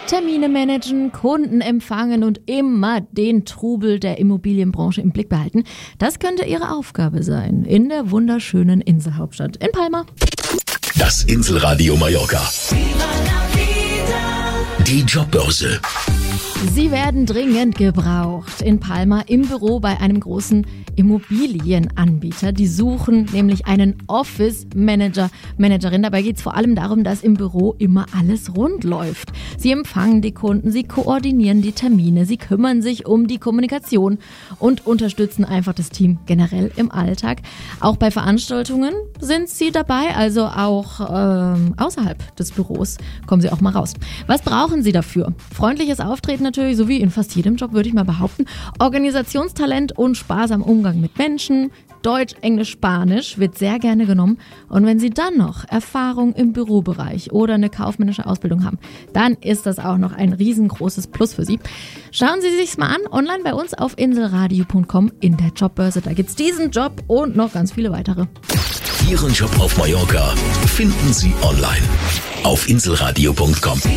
Termine managen, Kunden empfangen und immer den Trubel der Immobilienbranche im Blick behalten. Das könnte Ihre Aufgabe sein in der wunderschönen Inselhauptstadt in Palma. Das Inselradio Mallorca. Die Jobbörse. Sie werden dringend gebraucht in Palma im Büro bei einem großen Immobilienanbieter. Die suchen nämlich einen Office-Manager, Managerin. Dabei geht es vor allem darum, dass im Büro immer alles rund läuft. Sie empfangen die Kunden, sie koordinieren die Termine, sie kümmern sich um die Kommunikation und unterstützen einfach das Team generell im Alltag. Auch bei Veranstaltungen sind sie dabei, also auch außerhalb des Büros kommen sie auch mal raus. Was brauchen sie dafür? Freundliches Auftreten natürlich, so wie in fast jedem Job, würde ich mal behaupten. Organisationstalent und sparsam Umgang mit Menschen. Deutsch, Englisch, Spanisch wird sehr gerne genommen. Und wenn Sie dann noch Erfahrung im Bürobereich oder eine kaufmännische Ausbildung haben, dann ist das auch noch ein riesengroßes Plus für Sie. Schauen Sie sich's mal an, online bei uns auf inselradio.com in der Jobbörse. Da gibt's diesen Job und noch ganz viele weitere. Ihren Job auf Mallorca finden Sie online auf inselradio.com.